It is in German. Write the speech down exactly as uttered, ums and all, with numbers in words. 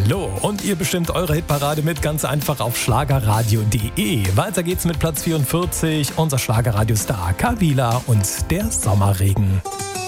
Hallo und ihr bestimmt eure Hitparade mit ganz einfach auf schlagerradio punkt de. Weiter geht's mit Platz vierundvierzig, unser Schlagerradiostar Kavila und der Sommerregen.